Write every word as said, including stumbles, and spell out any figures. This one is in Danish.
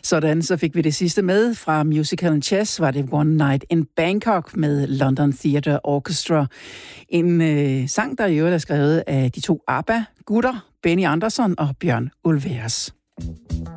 Sådan, så fik vi det sidste med. Fra musicalen Chess var det One Night in Bangkok med London Theatre Orchestra. En øh, sang, der i øvrigt er skrevet af de to ABBA-gutter, Benny Andersson og Bjørn Ulvaeus.